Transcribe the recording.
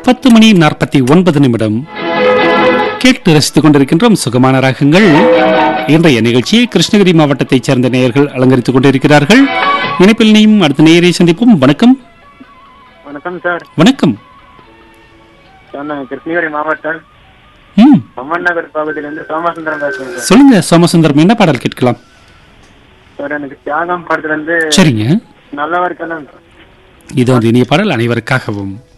10:49 கேட்டு ரசித்துக் கொண்டிருக்கின்றோம் சுகமான ராகங்கள். இன்றைய நிகழ்ச்சியை கிருஷ்ணகிரி மாவட்டத்தைச் சேர்ந்த நேயர்கள் அலங்கரித்துக் கொண்டிருக்கிறார்கள். இணைப்பில் நீயும் அடுத்த நேயரை சந்திப்போம். வணக்கம். வணக்கம் சார். வணக்கம். கிருஷ்ணகிரி மாவட்டம் அம்மன் நகர் பகுதியிலிருந்து சோமசுந்தரம் பேசுறேன். சொல்லுங்க சோமசுந்தரம், என்ன பாடல் கேட்கலாம்? சார் எனக்கு தியாகம் படத்துல இருந்து சரிங்க, நல்லவர்க்கெல்லாம் இது வந்து இனிய பாடல் அனைவருக்காகவும்.